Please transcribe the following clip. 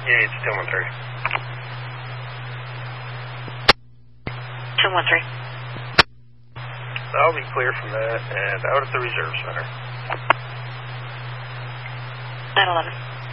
Yeah, it's 213. 213. I'll be clear from that and out at the reserve center. 911.